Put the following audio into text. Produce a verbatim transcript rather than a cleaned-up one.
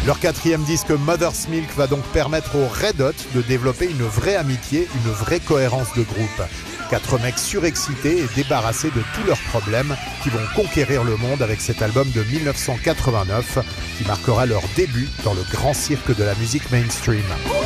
Leur quatrième disque Mother's Milk va donc permettre aux Red Hot de développer une vraie amitié, une vraie cohérence de groupe. Quatre mecs surexcités et débarrassés de tous leurs problèmes qui vont conquérir le monde avec cet album de dix-neuf cent quatre-vingt-neuf qui marquera leur début dans le grand cirque de la musique mainstream.